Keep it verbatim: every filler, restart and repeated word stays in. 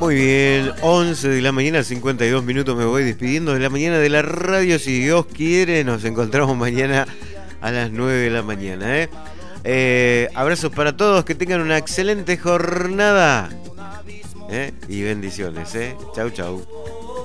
Muy bien, once de la mañana, cincuenta y dos minutos, me voy despidiendo de la mañana de la radio. Si Dios quiere, nos encontramos mañana a las nueve de la mañana. ¿eh? Eh, abrazos para todos, que tengan una excelente jornada. ¿eh? Y bendiciones. ¿eh? Chau, chau.